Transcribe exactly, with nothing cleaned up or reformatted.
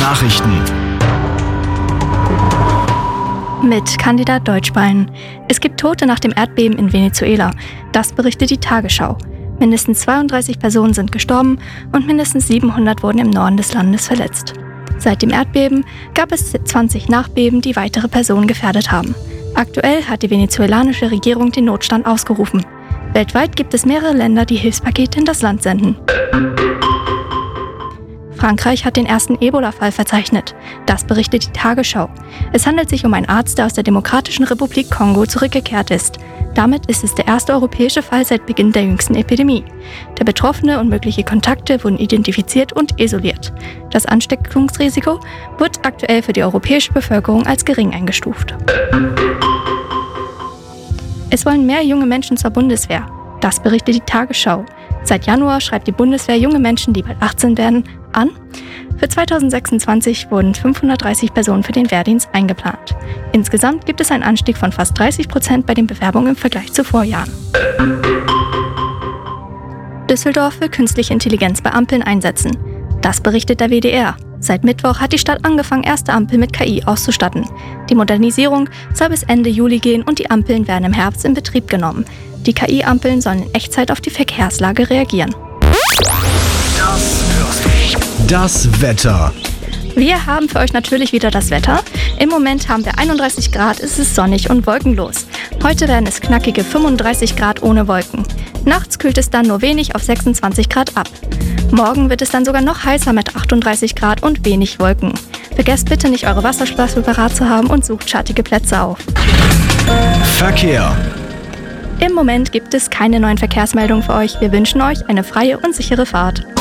Nachrichten. Mit Kandidat Deutschbein. Es gibt Tote nach dem Erdbeben in Venezuela. Das berichtet die Tagesschau. Mindestens zweiunddreißig Personen sind gestorben und mindestens siebenhundert wurden im Norden des Landes verletzt. Seit dem Erdbeben gab es zwanzig Nachbeben, die weitere Personen gefährdet haben. Aktuell hat die venezuelanische Regierung den Notstand ausgerufen. Weltweit gibt es mehrere Länder, die Hilfspakete in das Land senden. Frankreich hat den ersten Ebola-Fall verzeichnet. Das berichtet die Tagesschau. Es handelt sich um einen Arzt, der aus der Demokratischen Republik Kongo zurückgekehrt ist. Damit ist es der erste europäische Fall seit Beginn der jüngsten Epidemie. Der Betroffene und mögliche Kontakte wurden identifiziert und isoliert. Das Ansteckungsrisiko wird aktuell für die europäische Bevölkerung als gering eingestuft. Es wollen mehr junge Menschen zur Bundeswehr. Das berichtet die Tagesschau. Seit Januar schreibt die Bundeswehr junge Menschen, die bald achtzehn werden, an. Für zweitausendsechsundzwanzig wurden fünfhundertdreißig Personen für den Wehrdienst eingeplant. Insgesamt gibt es einen Anstieg von fast dreißig Prozent bei den Bewerbungen im Vergleich zu Vorjahren. Düsseldorf will künstliche Intelligenz bei Ampeln einsetzen. Das berichtet der W D R. Seit Mittwoch hat die Stadt angefangen, erste Ampeln mit K I auszustatten. Die Modernisierung soll bis Ende Juli gehen und die Ampeln werden im Herbst in Betrieb genommen. Die K I-Ampeln sollen in Echtzeit auf die Verkehrslage reagieren. Das hörst du. Das Wetter. Wir haben für euch natürlich wieder das Wetter. Im Moment haben wir einunddreißig Grad, es ist sonnig und wolkenlos. Heute werden es knackige fünfunddreißig Grad ohne Wolken. Nachts kühlt es dann nur wenig auf sechsundzwanzig Grad ab. Morgen wird es dann sogar noch heißer mit achtunddreißig Grad und wenig Wolken. Vergesst bitte nicht, eure Wasserspassel parat zu haben und sucht schattige Plätze auf. Verkehr. Im Moment gibt es keine neuen Verkehrsmeldungen für euch. Wir wünschen euch eine freie und sichere Fahrt.